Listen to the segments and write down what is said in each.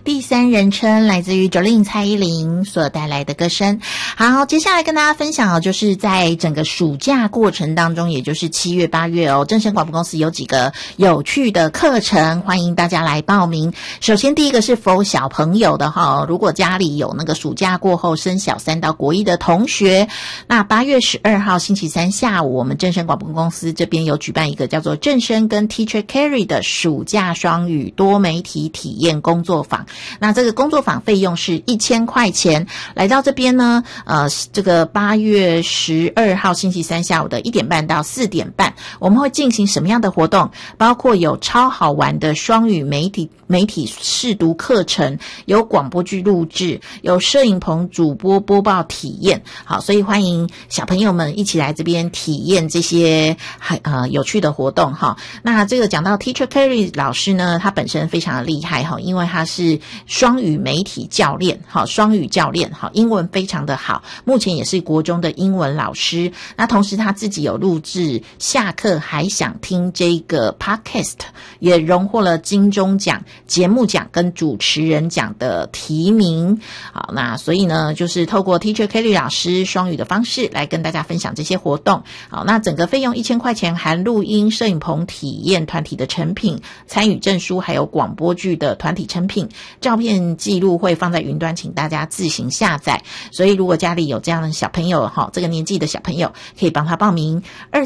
第三人称来自于Jolin蔡依林所带来的歌声。好，接下来跟大家分享就是在整个暑假过程当中，也就是7月8月正声广播公司有几个有趣的课程，欢迎大家来报名。首先第一个是 for 小朋友的如果家里有那个暑假过后升小3到国1的同学，那8月12号星期三下午，我们正声广播公司这边有举办一个叫做正声跟 Teacher Carry 的暑假双语多媒体体验工作坊。那这个工作坊费用是1000块钱。来到这边呢，这个8月12号星期三下午的1点半到4点半，我们会进行什么样的活动？包括有超好玩的双语媒体试读课程，有广播剧录制，有摄影棚主播播报体验。好，所以欢迎小朋友们一起来这边体验这些有趣的活动哈。那这个讲到 Teacher Carry 老师呢，他本身非常的厉害哈，因为他是双语媒体教练，双语教练，英文非常的好，目前也是国中的英文老师。那同时他自己有录制下课还想听这个 podcast， 也荣获了金钟奖、节目奖跟主持人奖的提名。好，那所以呢，就是透过 Teacher Kelly 老师双语的方式来跟大家分享这些活动。好，那整个费用1000块钱，含录音、摄影棚体验、团体的成品、参与证书，还有广播剧的团体成品，照片记录会放在云端，请大家自行下载。所以如果家里有这样的小朋友这个年纪的小朋友，可以帮他报名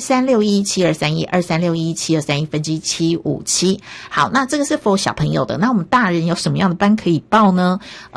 23617231 23617231分机757。好，那这个是 for 小朋友的。那我们大人有什么样的班可以报呢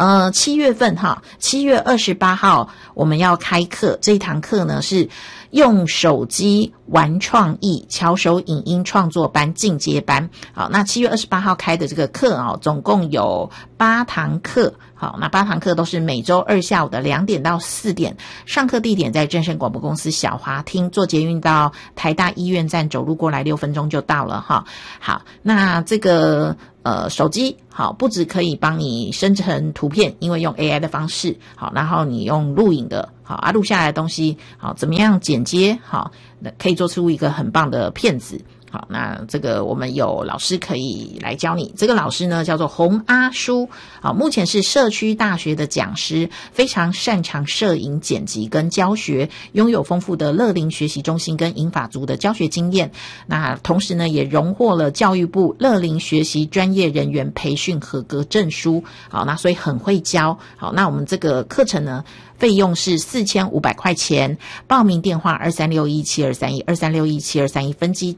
？7月份7月28号我们要开课，这一堂课呢是用手机玩创意巧手影音创作班进阶班。好，那7月28号开的这个课总共有8堂课。好，那8堂课都是每周2下午的2点到4点，上课地点在正声广播公司小华厅，坐捷运到台大医院站，走路过来6分钟就到了哈。好，那这个手机不只可以帮你生成图片，因为用 AI 的方式，好，然后你用录影的，好录下来的东西，好怎么样剪接，好可以做出一个很棒的片子。好，那这个我们有老师可以来教你。这个老师呢叫做洪阿叔，好，目前是社区大学的讲师，非常擅长摄影剪辑跟教学，拥有丰富的乐龄学习中心跟银发族的教学经验。那同时呢也荣获了教育部乐龄学习专业人员培训合格证书。好，那所以很会教。好，那我们这个课程呢费用是4500块钱，报名电话23617231 23617231分机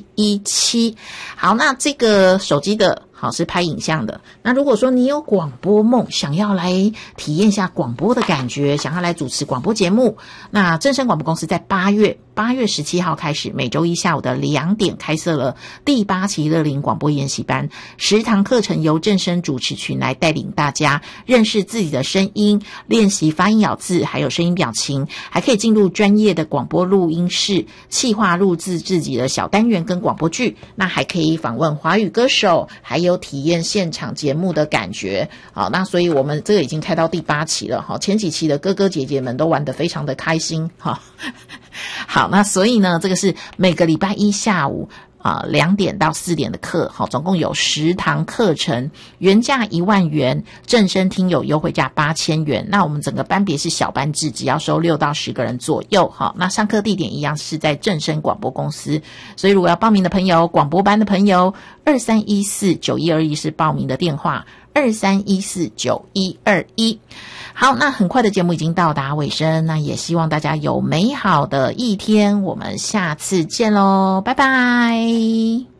717。好，那这个手机的是拍影像的。那如果说你有广播梦，想要来体验一下广播的感觉，想要来主持广播节目，那正声广播公司在8月17号开始，每周一下午的2点开设了第8期乐龄广播研习班，10堂课程由正声主持群来带领大家认识自己的声音，练习发音咬字，还有声音表情，还可以进入专业的广播录音室，企划录制自己的小单元跟广播剧，那还可以访问华语歌手，还有体验现场节目的感觉。好，那所以我们这个已经开到第8期了，前几期的哥哥姐姐们都玩得非常的开心。好，那所以呢这个是每个礼拜一下午2点到4点的课，总共有10堂课程，原价1万元，正声听友优惠价8000元。那我们整个班别是小班制，只要收6到10个人左右。那上课地点一样是在正声广播公司，所以如果要报名的朋友，广播班的朋友23149121是报名的电话23149121。好，那很快的节目已经到达尾声，那也希望大家有美好的一天，我们下次见咯，拜拜。